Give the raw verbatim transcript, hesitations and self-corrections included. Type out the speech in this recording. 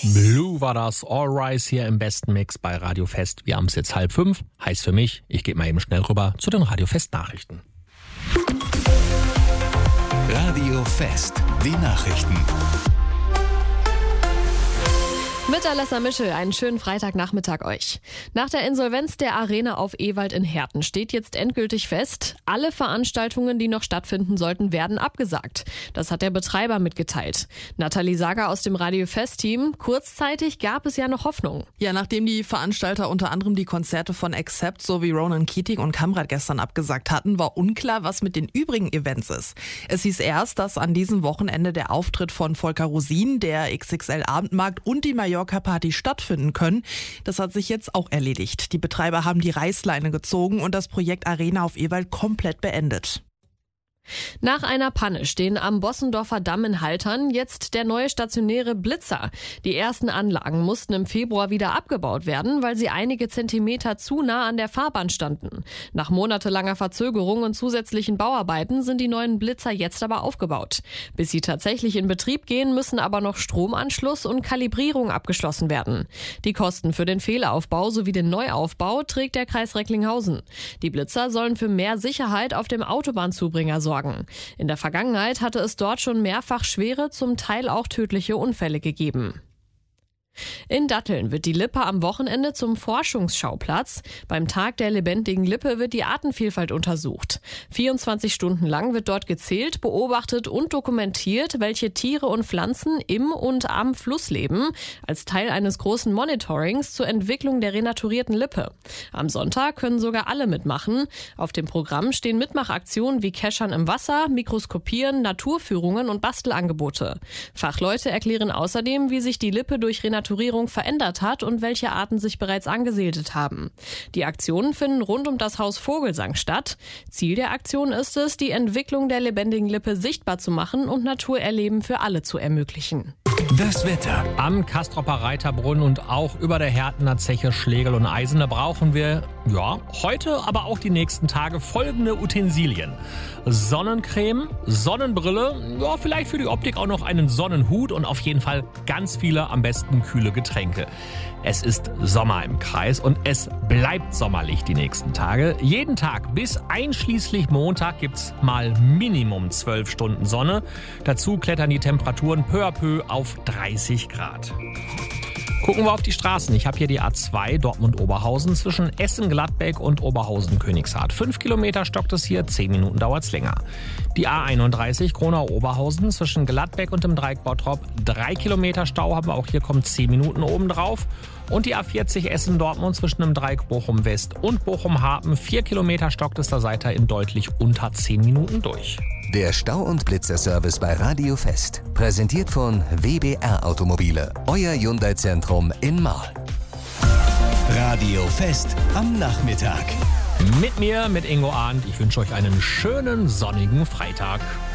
Blue war das, All Rise hier im besten Mix bei Radio Fest. Wir haben es jetzt halb fünf, heißt für mich, ich gehe mal eben schnell rüber zu den Radio Fest Nachrichten. Radio Fest, die Nachrichten. Mit Alessa Mischel, einen schönen Freitagnachmittag euch. Nach der Insolvenz der Arena auf Ewald in Herten steht jetzt endgültig fest, alle Veranstaltungen, die noch stattfinden sollten, werden abgesagt. Das hat der Betreiber mitgeteilt. Nathalie Sager aus dem Radio Fest-Team. Kurzzeitig gab es ja noch Hoffnung. Ja, nachdem die Veranstalter unter anderem die Konzerte von Accept sowie Ronan Keating und Kamrat gestern abgesagt hatten, war unklar, was mit den übrigen Events ist. Es hieß erst, dass an diesem Wochenende der Auftritt von Volker Rosin, der X X L-Abendmarkt und die Mallorca-Party stattfinden können. Das hat sich jetzt auch erledigt. Die Betreiber haben die Reißleine gezogen und das Projekt Arena auf Ewald komplett beendet. Nach einer Panne stehen am Bossendorfer Damm in Haltern jetzt der neue stationäre Blitzer. Die ersten Anlagen mussten im Februar wieder abgebaut werden, weil sie einige Zentimeter zu nah an der Fahrbahn standen. Nach monatelanger Verzögerung und zusätzlichen Bauarbeiten sind die neuen Blitzer jetzt aber aufgebaut. Bis sie tatsächlich in Betrieb gehen, müssen aber noch Stromanschluss und Kalibrierung abgeschlossen werden. Die Kosten für den Fehlaufbau sowie den Neuaufbau trägt der Kreis Recklinghausen. Die Blitzer sollen für mehr Sicherheit auf dem Autobahnzubringer sorgen. In der Vergangenheit hatte es dort schon mehrfach schwere, zum Teil auch tödliche Unfälle gegeben. In Datteln wird die Lippe am Wochenende zum Forschungsschauplatz. Beim Tag der lebendigen Lippe wird die Artenvielfalt untersucht. vierundzwanzig Stunden lang wird dort gezählt, beobachtet und dokumentiert, welche Tiere und Pflanzen im und am Fluss leben, als Teil eines großen Monitorings zur Entwicklung der renaturierten Lippe. Am Sonntag können sogar alle mitmachen. Auf dem Programm stehen Mitmachaktionen wie Keschern im Wasser, Mikroskopieren, Naturführungen und Bastelangebote. Fachleute erklären außerdem, wie sich die Lippe durch Renaturierung verändert hat und welche Arten sich bereits angesiedelt haben. Die Aktionen finden rund um das Haus Vogelsang statt. Ziel der Aktion ist es, die Entwicklung der lebendigen Lippe sichtbar zu machen und Naturerleben für alle zu ermöglichen. Das Wetter. Am Kastropper Reiterbrunnen und auch über der Hertener Zeche Schlegel und Eisen, da brauchen wir, ja, heute, aber auch die nächsten Tage folgende Utensilien. Sonnencreme, Sonnenbrille, ja, vielleicht für die Optik auch noch einen Sonnenhut und auf jeden Fall ganz viele, am besten kühle Getränke. Es ist Sommer im Kreis und es bleibt sommerlich die nächsten Tage. Jeden Tag bis einschließlich Montag gibt's mal Minimum zwölf Stunden Sonne. Dazu klettern die Temperaturen peu à peu auf dreißig Grad. Gucken wir auf die Straßen. Ich habe hier die A zwei Dortmund-Oberhausen zwischen Essen-Gladbeck und Oberhausen-Königshardt. Fünf Kilometer stockt es hier, zehn Minuten dauert es länger. Die A einunddreißig Gronau-Oberhausen zwischen Gladbeck und dem Dreieck Bottrop. Drei Kilometer Stau haben wir auch hier, kommen zehn Minuten obendrauf. Und die A vierzig Essen-Dortmund zwischen dem Dreieck Bochum-West und Bochum-Hapen. Vier Kilometer stockt es, da seid ihr in deutlich unter zehn Minuten durch. Der Stau- und Blitzerservice bei Radio Fest. Präsentiert von W B R Automobile. Euer Hyundai-Zentrum in Marl. Radio Fest am Nachmittag. Mit mir, mit Ingo Arndt. Ich wünsche euch einen schönen sonnigen Freitag.